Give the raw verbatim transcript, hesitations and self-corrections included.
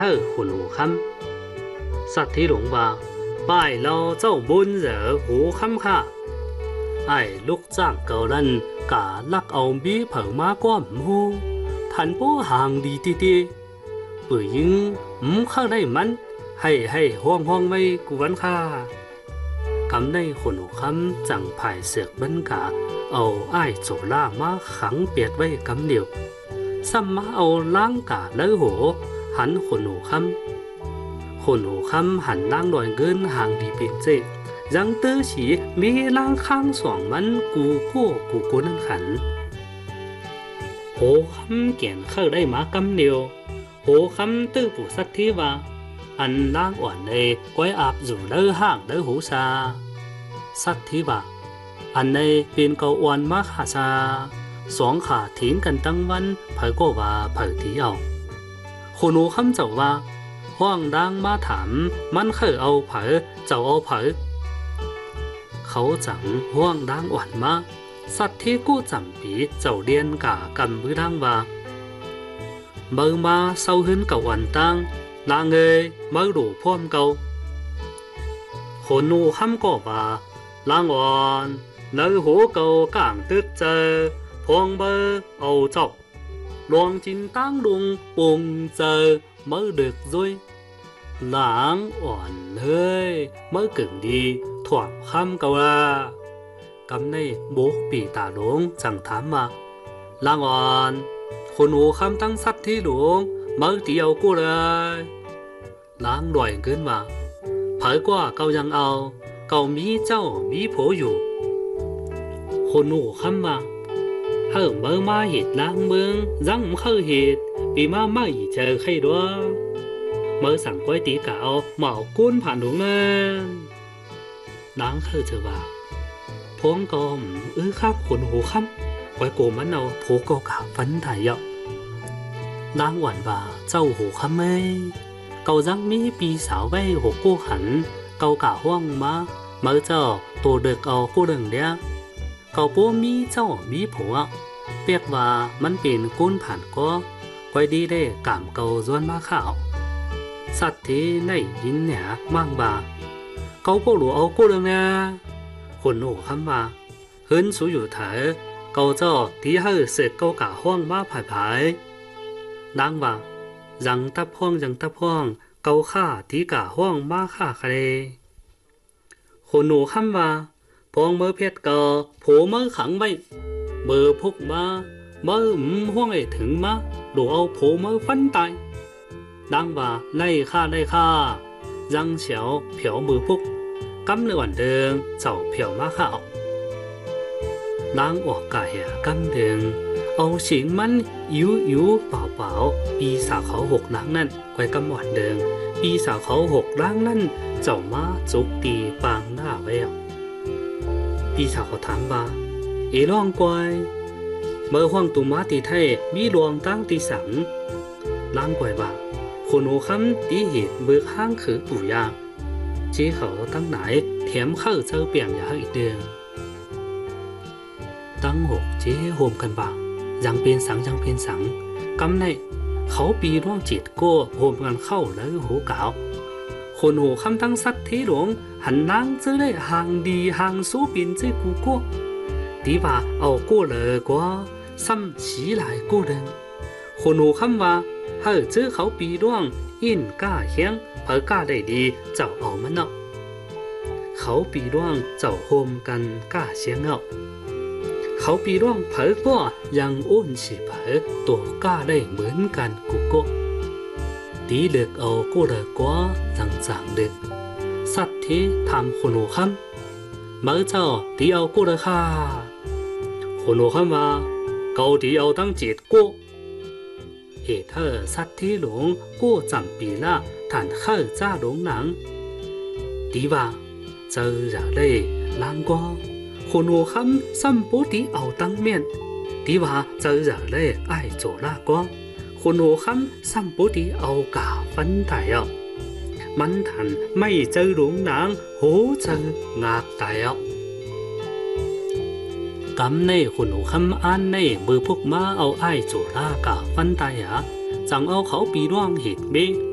เออหุ่นหูคำสัตว์ที่หลงว่าป้ายเราเจ้าบุญเหรอหูคำค่ะไอ้ลูกจ้างเก่านั้นกาลักเอาบีเผามาก้อมหูทันโป้ห่างดีตีตีปืนยิงมเข้าได้มันให้ให้ห้องห้องไว้กูวันค่ะกำในหุ่นหูคำจังภายเสือกบันกาเอาไอ้โจล่ามาขังเปียดไว้กำเดียวซ้ำมาเอาล้างกาเนื้อหัวหันหุ่นหูคำหุ่นหูคำหันล้างหน่อยเงินห่างดีเป็นเจยังเตอฉีมีล้างข้างสองมันกูโก้กูกูนั่นขันโหคำเกียนเข้าได้มากำเดียวโหคำตื้อผู้สักทีว่าอันล้างอ่อนเลยก้อยอาบอยู่เด้อห่างเด้อหูซาสักทีว่าอันในเป็นเกาอ่อนมากขาซาสองขาทิ้งกันตั้งวันเผยก็ว่าเผยทีเอาคุณหูคำเจ้าว่าห้องดังมาถามมันเคยเอาเผยเจ้าเอาเผยเขาจังห้องดังอ่อนมาสัตว์ที่กู้จำปีเจ้าเรียนกากำมือดังว่าเมื่อมาเศร้าหึ้นกับวันตั้งลางเงยเมื่อดูพ่อมเก่าคนหูคำก็ว่าลางอ่อนเนื้อหัวเก่ากลางตึกเจอพวงเบอเอาเจ้าลวงจินตั้งดุงปุ่งเจอเมื่อเด็กด้วยหลังอ่อนเฮ้ยเมื่อเก่งดีถ่วงคำเก่าละกำในโบกปีตาหลวงจังถามมาลางอ่อนคนหูคำตั้งสัตว์ที่หลวงเมื่อเดียวกูเลยล้างด่อยขึ้นมาเผยกว่าเก่ายังเอาเก่ามีเจ้ามีผัวอยู่คนหูคำมาเฮิ่มเมื่อมาเหตุล้างเมืองจังเคยเหตุปีมาไม่เจอใครด้วยเมื่อสั่งก้อยตีเก่าเหมากุ้นผ่านหลวงนั้นล้างเคยเจอว่าพวงกอมอื้อข้าคนหูคำก้อยโกมันเอาโผก็กะฟันถ่ายยอกล้างหวานว่าเจ้าหูคำไม่เก่าจังมีปีสาวไว้หกกู้หันเก่ากะห้องมาเมื่อเจ้าตัวเด็กเอากู้เรื่องเดียเก่าปัวมีเจ้ามีผัวเปียกว่ามันเป็นกุ้นผ่านก็ก้อยดีได้กามเก่าจวนมาข่าวสัตว์ที่ในยินเนี่ยมั่งบ่าเก่าก็หลัวเอากู้เรื่องเนี่ยคนหูคำว่าเฮิรนสูอยู่เถอะเก่าเจ้าที่ให้เสกเก่ากะห้องมาผายผายล้างว่ายังตับห้องยังตับห้องเก่าข้าที่กะห้องมาข้าใครคนหูคำว่าพองเมื่อเพชรเก่าโผเมื่อขังไว้เมื่อพกมาเมื่ออืมห้องไอ้ถึงมาหลัวเอาโผเมื่อฟันตายดังว่าไล่ข้าไล่ข้ายังเฉียวเผียวมือพกกำเนื้อวันเดิงเจ้าเผียวมาข้าวล้างออกกะเหียกำเดิงเอาเสียงมันอิ๋วอิ๋วเปล่าเปล่าปีสาวเขาหกล้างนั่นไว้กำหวานเดิงปีสาวเขาหกล้างนั่นเจ้ามาจุกตีปางหน้าแววปีสาวเขาถามว่าเอร้องกวยเมื่อห้องตุมาตีไทยมีรวงตั้งตีสังล้างกวยว่าคนหูคำตีเหตุเบิกห้างคือปู่ยาเจ้เขาตั้งไหนเถียมเข้าเจ้าเปี่ยมอย่าอีกเดือนตั้งหกเจ้โฮมกันบ่ายังเป็นสังยังเป็นสังกำในเขาปีร่วงจิตก็โฮมกันเข้าแล้วหูเก่าคนหูคำตั้งสัตว์ที่หลวงหันนางเจอได้ห่างดีห่างสู้ปินเจ้กูก็ตีว่าเอากูเลยกว่าซ้ำฉีหลายกูเดิงคนหูคำว่าเฮ้เจอเขาปีร่วงอินก้าเฮียงเผอก้าได้ดีเจ้าเอามันเนาะเขาปีร่วงเจ้าโฮมกันก้าเสียงเอาเขาปีร่วงเผอก็ยังอ้นฉีเผอตัวก้าได้เหมือนกันกูก็ตีเด็กเอากูเลยกว่าจังจังเด็กสัตว์ที่ทำคนหูคำเมื่อเจ้าตีเอากูเลยค่ะคนหูคำว่าเกาตีเอาตั้งจิตกูเหตุเธอสัตว์ที่หลงกู้จำปีละฐานเข้าจ้าหลงหนังดีว่าเจออย่าได้ล้างกว่าคนหูคำซ้ำปูตีเอาตั้งเมียนดีว่าเจออย่าได้ไอ้โจลากว่าคนหูคำซ้ำปูตีเอากาฟันตายอ่ะมันทันไม่เจอหลงหนังโหเจองากตายอ่ะกำในคนหูคำอันในมือพวกมาเอาไอ้โจลากาฟันตายอ่ะจังเอาเขาปีร่วงเหตุเบ